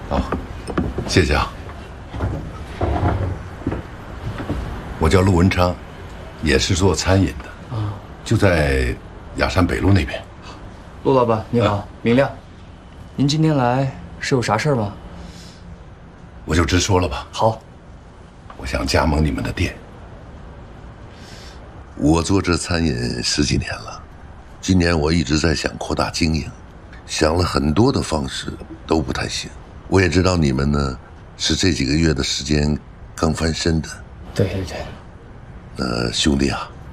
好，谢谢啊。我叫陆文昌，也是做餐饮的啊，就在雅山北路那边。 陆老板你好，明亮，您今天来是有啥事儿吗？ 我就直说了吧。 好， 我想加盟你们的店。 我做这餐饮10几年了，今年我一直在想扩大经营，想了很多的方式都不太行。我也知道你们呢是这几个月的时间刚翻身的。 对对对。 兄弟啊，